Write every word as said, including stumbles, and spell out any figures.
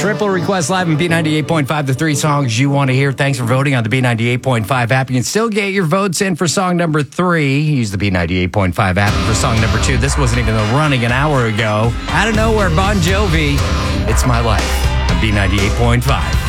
Triple Request Live on B ninety-eight point five, the three songs you want to hear. Thanks for voting on the B ninety-eight point five app. You can still get your votes in for song number three. Use the B ninety-eight point five app for song number two. This wasn't even running an hour ago. Out of nowhere, Bon Jovi, It's My Life on B ninety-eight point five.